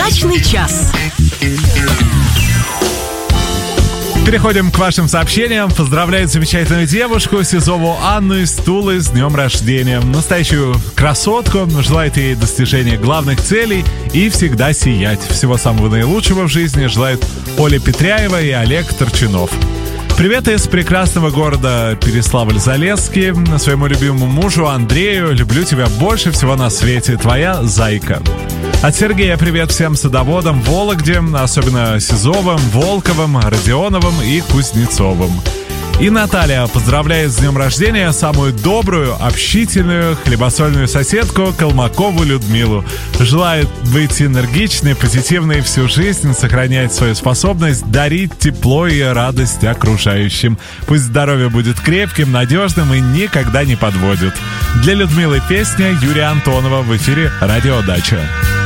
Брачный час. Переходим к вашим сообщениям. Поздравляет замечательную девушку Сизову Анну из Тулы с днем рождения. Настоящую красотку. Желает ей достижения главных целей и всегда сиять. Всего самого наилучшего в жизни желают Оля Петряева и Олег Торчинов. Привет из прекрасного города Переславль-Залесский. Своему любимому мужу Андрею. Люблю тебя больше всего на свете. Твоя зайка. От Сергея привет всем садоводам в Вологде, особенно Сизовым, Волковым, Родионовым и Кузнецовым. И Наталья поздравляет с днем рождения самую добрую, общительную, хлебосольную соседку Колмакову Людмилу. Желает быть энергичной, позитивной всю жизнь, сохранять свою способность дарить тепло и радость окружающим. Пусть здоровье будет крепким, надежным и никогда не подводит. Для Людмилы песня Юрия Антонова в эфире «Радио Дача».